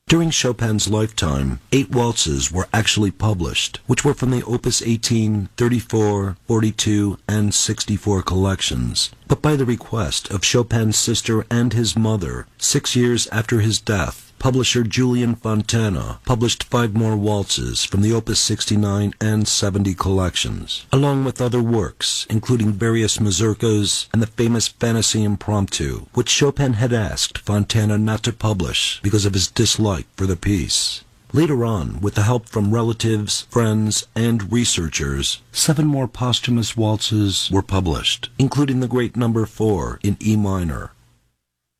During Chopin's lifetime, 8 waltzes were actually published, which were from the Opus 18, 34, 42, and 64 collections. But by the request of Chopin's sister and his mother, 6 years after his death, publisher Julian Fontana published 5 more waltzes from the Opus 69 and 70 collections, along with other works, including various mazurkas and the famous Fantasy Impromptu, which Chopin had asked Fontana not to publish because of his dislike for the piece. Later on, with the help from relatives, friends, and researchers, 7 more posthumous waltzes were published, including the great number 4 in E minor.